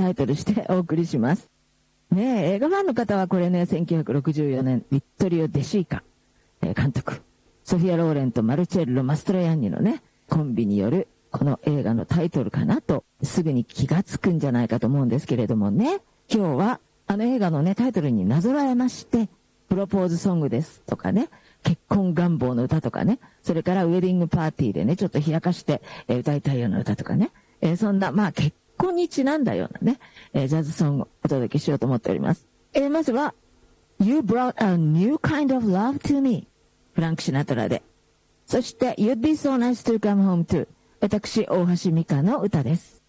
タイトルしてお送りします。ねえ、映画ファンの方はこれね、1964年、ビットリオ・デシーカ、監督、ソフィア・ローレンとマルチェッロ・マストロヤンニのね、コンビによるこの映画のタイトルかなと、すぐに気がつくんじゃないかと思うんですけれどもね、今日はあの映画のね、タイトルになぞらえまして、プロポーズソングですとかね、結婚願望の歌とかね、それからウェディングパーティーでね、ちょっと冷やかして、歌いたいような歌とかね、そんな、まあ結婚にちなんだようなね、ジャズソングをお届けしようと思っております。まずは、You Brought a New Kind of Love to Me、フランク・シナトラで。そして、You'd Be So Nice to Come Home To、私、大橋美香の歌です。